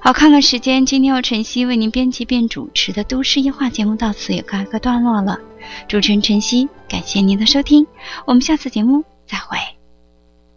好，看看时间，今天由晨曦为您编辑并主持的都市夜话节目到此也告一个段落了。主持人晨曦，感谢您的收听，我们下次节目再会。